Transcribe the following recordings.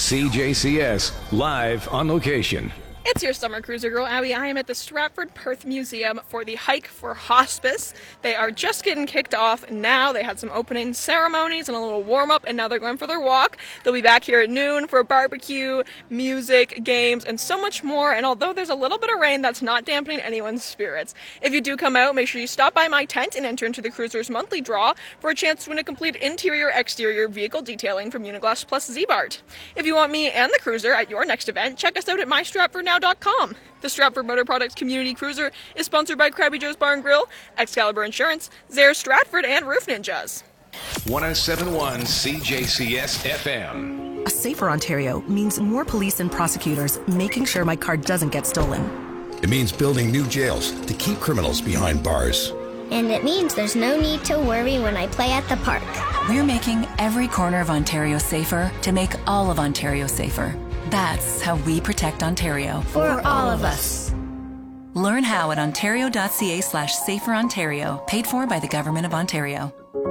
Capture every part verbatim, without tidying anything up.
C J C S, live on location. It's your summer cruiser girl, Abby. I am at the Stratford Perth Museum for the Hike for Hospice. They are just getting kicked off now. They had some opening ceremonies and a little warm-up, and now they're going for their walk. They'll be back here at noon for a barbecue, music, games, and so much more. And although there's a little bit of rain, that's not dampening anyone's spirits. If you do come out, make sure you stop by my tent and enter into the cruiser's monthly draw for a chance to win a complete interior-exterior vehicle detailing from Uniglass plus Z-Bart. If you want me and the cruiser at your next event, check us out at my stratford now dot com. The Stratford Motor Products Community Cruiser is sponsored by Krabby Joe's Bar and Grill, Excalibur Insurance, Zare Stratford, and Roof Ninjas. one oh seven point one C J C S F M. A safer Ontario means more police and prosecutors making sure my car doesn't get stolen. It means building new jails to keep criminals behind bars. And it means there's no need to worry when I play at the park. We're making every corner of Ontario safer to make all of Ontario safer. That's how we protect Ontario. For all of us. Learn how at ontario.ca slash safer Ontario. Paid for by the Government of Ontario.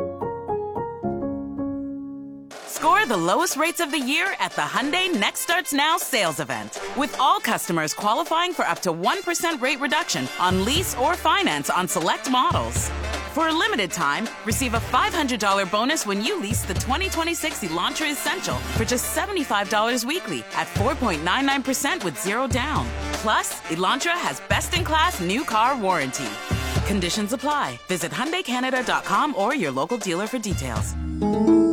Score the lowest rates of the year at the Hyundai Next Starts Now sales event. With all customers qualifying for up to one percent rate reduction on lease or finance on select models. For a limited time, receive a five hundred dollars bonus when you lease the twenty twenty-six Elantra Essential for just seventy-five dollars weekly at four point nine nine percent with zero down. Plus, Elantra has best-in-class new car warranty. Conditions apply. Visit Hyundai Canada dot com or your local dealer for details.